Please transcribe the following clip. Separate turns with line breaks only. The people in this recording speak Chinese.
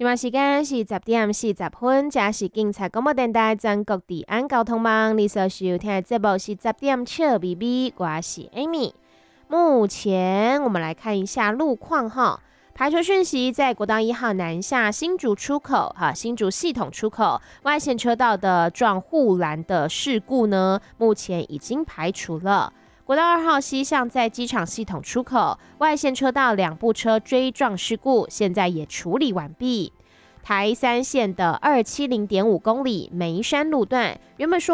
现在时间是10:40，这是警察广播电台全国治安交通网。你所收听的节目是10点笑咪咪，我是 Amy。目前我们来看一下路况哈。排球讯息，在国道1号南下新竹出口新竹系统出口外线车道的撞护栏的事故呢，目前已经排除了。国道2号西向在机场系统出口外线车道2部车追撞事故，现在也处理完毕。台3线的270.5公里梅山路段，原本说